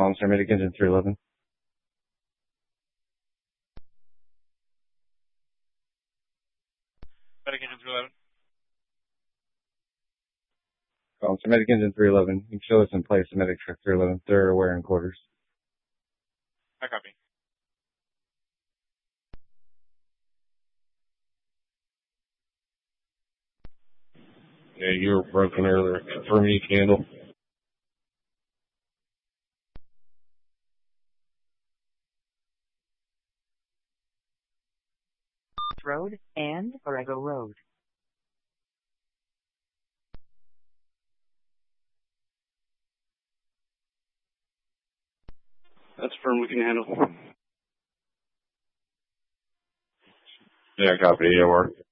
Calling Paramedic Engine 311. Medic Engine 311. Calling Paramedic Engine 311. You can show us in place, the medic truck 311. They're aware in quarters. I copy. Yeah, you were broken earlier. Confirm you can handle. Road and Borrego Road. That's firm we can handle. Yeah, copy. Yeah, work.